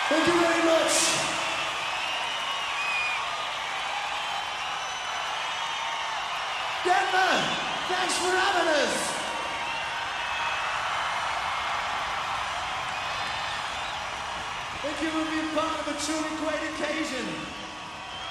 Thank you very much. Denver, thanks for having us. Thank you for being part of a truly great occasion.